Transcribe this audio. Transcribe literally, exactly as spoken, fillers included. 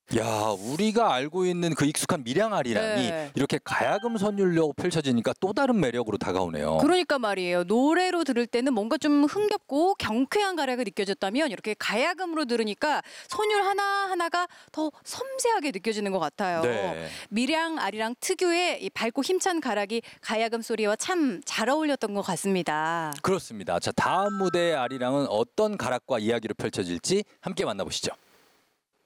야, 우리가 알고 있는 그 익숙한 밀양아리랑이 네. 이렇게 가야금 선율로 펼쳐지니까 또 다른 매력으로 다가오네요. 그러니까 말이에요. 노래로 들을 때는 뭔가 좀 흥겹고 경쾌한 가락이 느껴졌다면 이렇게 가야금으로 들으니까 선율 하나하나가 더 섬세하게 느껴지는 것 같아요. 네. 밀양 아리랑 특유의 이 밝고 힘찬 가락이 가야금 소리와 참 잘 어울렸던 것 같습니다. 그렇습니다. 자, 다음 무대의 아리랑은 어떤 가락과 이야기로 펼쳐질지 함께 만나보시죠.